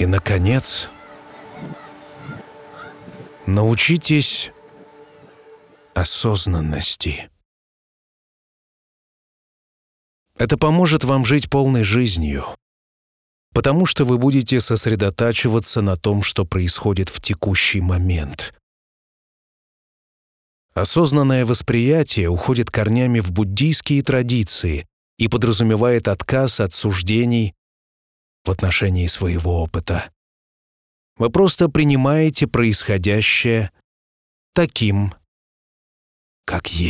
И, наконец, научитесь осознанности. Это поможет вам жить полной жизнью, потому что вы будете сосредотачиваться на том, что происходит в текущий момент. Осознанное восприятие уходит корнями в буддийские традиции и подразумевает отказ от суждений в отношении своего опыта. Вы просто принимаете происходящее таким, как есть.